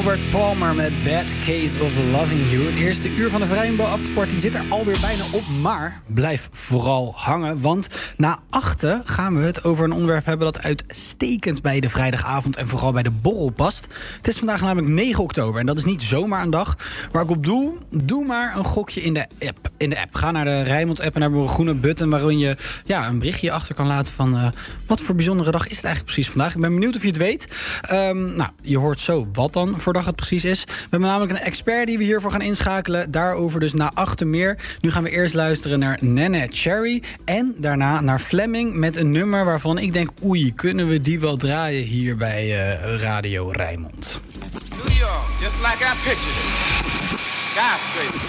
Robert Palmer met Bad Case of Loving You. Het eerste uur van de Vrijbo Afterparty zit er alweer bijna op. Maar blijf vooral hangen, want na 8 gaan we het over een onderwerp hebben dat uitstekend bij de vrijdagavond en vooral bij de borrel past. Het is vandaag namelijk 9 oktober en dat is niet zomaar een dag waar ik op doe. Doe maar een gokje in de app. Ga naar de Rijnmond app en daar hebben we een groene button waarin je een berichtje achter kan laten van wat voor bijzondere dag is het eigenlijk precies vandaag. Ik ben benieuwd of je het weet. Je hoort zo wat dan voor dag het precies is. We hebben namelijk een expert die we hiervoor gaan inschakelen. Daarover dus na 8 meer. Nu gaan we eerst luisteren naar Nene Cherry. En daarna naar Fleming met een nummer waarvan ik denk, oei, kunnen we die wel draaien hier bij Radio Rijnmond. New York, just like I pictured it. Skyscraper,